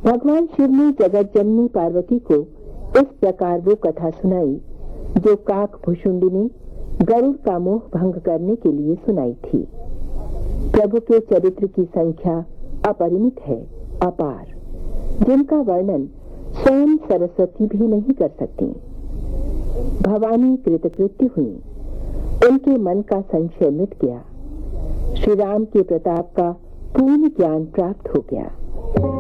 भगवान शिव ने जगत जननी पार्वती को इस प्रकार वो कथा सुनाई जो काक भुषुंडी ने गरुड़ का मोह भंग करने के लिए सुनाई थी। प्रभु के चरित्र की संख्या अपरिमित है, अपार, जिनका वर्णन स्वयं सरस्वती भी नहीं कर सकती। भवानी कृतकृत्य हुई, उनके मन का संशय मिट गया, श्री राम के प्रताप का पूर्ण ज्ञान प्राप्त हो गया।